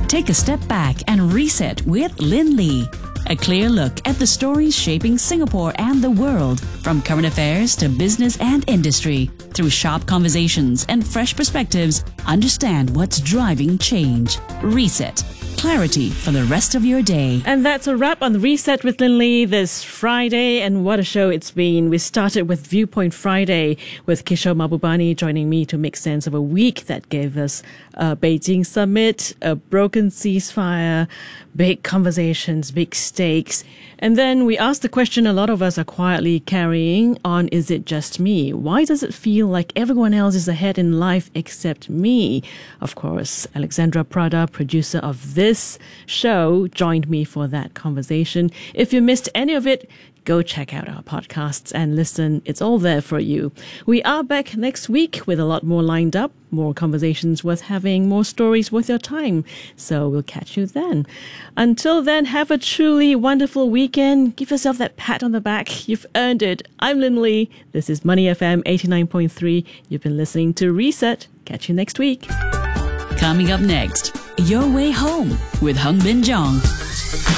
Take a step back and reset with Lin Lee. A clear look at the stories shaping Singapore and the world, from current affairs to business and industry. Through sharp conversations and fresh perspectives, understand what's driving change. Reset. Clarity for the rest of your day. And that's a wrap on Reset with Lin Lee this Friday. And what a show it's been. We started with Viewpoint Friday with Kishore Mahbubani joining me to make sense of a week that gave us a Beijing summit, a broken ceasefire, big conversations, big stakes. And then we asked the question a lot of us are quietly carrying on, is it just me? Why does it feel like everyone else is ahead in life except me? Of course, Alexandra Prada, producer of this show, joined me for that conversation. If you missed any of it, go check out our podcasts and listen. It's all there for you. We are back next week with a lot more lined up, more conversations worth having, more stories worth your time. So we'll catch you then. Until then, have a truly wonderful weekend. Give yourself that pat on the back. You've earned it. I'm Lin Lee. This is Money FM 89.3. You've been listening to Reset. Catch you next week. Coming up next, Your Way Home with Hung Bin Jong.